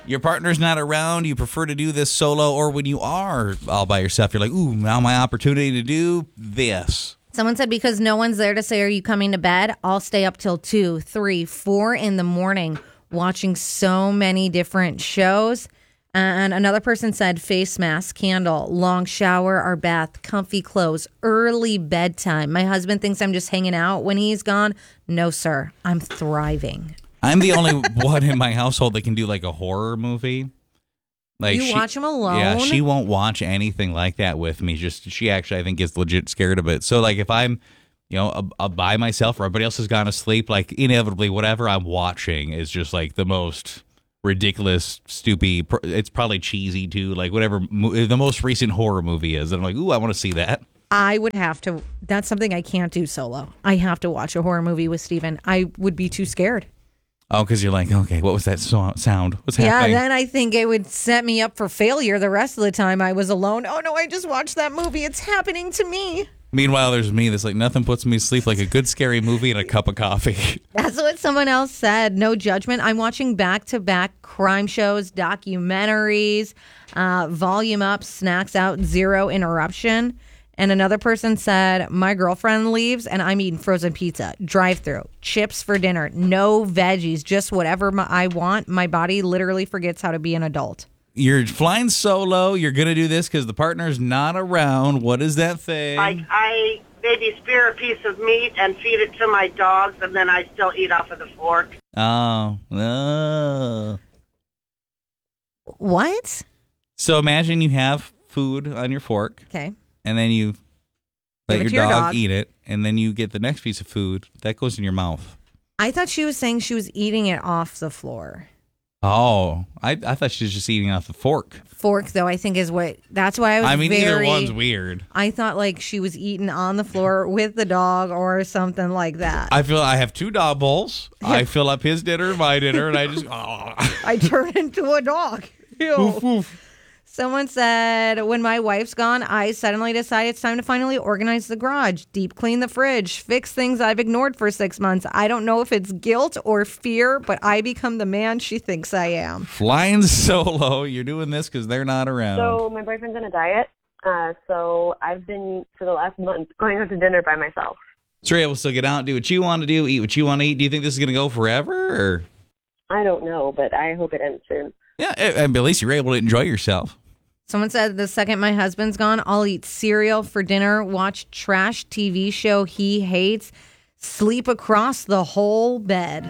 your partner's not around, you prefer to do this solo, or when you are all by yourself, you're like, ooh, now my opportunity to do this. Someone said because no one's there to say, are you coming to bed? I'll stay up till 2, 3, 4 in the morning watching so many different shows. And another person said face mask, candle, long shower or bath, comfy clothes, early bedtime. My husband thinks I'm just hanging out when he's gone. No, sir. I'm thriving. I'm the only one in my household that can do like a horror movie. Like you watch them alone? Yeah, she won't watch anything like that with me. She actually, I think, gets legit scared of it. So like if I'm, by myself or everybody else has gone to sleep, like inevitably whatever I'm watching is just like the most ridiculous, stupid. It's probably cheesy too. Like whatever the most recent horror movie is, and I'm like, ooh, I want to see that. I would have to. That's something I can't do solo. I have to watch a horror movie with Steven. I would be too scared. Oh, because you're like, okay, what was that sound? What's happening? Yeah, then I think it would set me up for failure the rest of the time I was alone. Oh no, I just watched that movie. It's happening to me. Meanwhile, there's me that's like, nothing puts me to sleep like a good scary movie and a cup of coffee. That's what someone else said. No judgment. I'm watching back-to-back crime shows, documentaries, volume up, snacks out, zero interruption. And another person said, my girlfriend leaves and I'm eating frozen pizza, drive-through, chips for dinner, no veggies, just whatever I want. My body literally forgets how to be an adult. You're flying solo. You're going to do this because the partner's not around. What is that thing? I maybe spear a piece of meat and feed it to my dogs, and then I still eat off of the fork. Oh, no. What? So imagine you have food on your fork. Okay. And then you let your dog eat it, and then you get the next piece of food. That goes in your mouth. I thought she was saying she was eating it off the floor. Oh, I thought she was just eating off the fork. Fork, though, I think is what. That's why I was. Either one's weird. I thought like she was eating on the floor with the dog or something like that. I have 2 dog bowls. I fill up his dinner, my dinner, and I just. I turn into a dog. Woof, woof. Someone said, when my wife's gone, I suddenly decide it's time to finally organize the garage, deep clean the fridge, fix things I've ignored for 6 months. I don't know if it's guilt or fear, but I become the man she thinks I am. Flying solo. You're doing this because they're not around. So my boyfriend's on a diet. So I've been, for the last month, going out to dinner by myself. So you're able to still get out, do what you want to do, eat what you want to eat. Do you think this is going to go forever? Or? I don't know, but I hope it ends soon. Yeah, at least you're able to enjoy yourself. Someone said the second my husband's gone, I'll eat cereal for dinner, watch trash TV show he hates, sleep across the whole bed.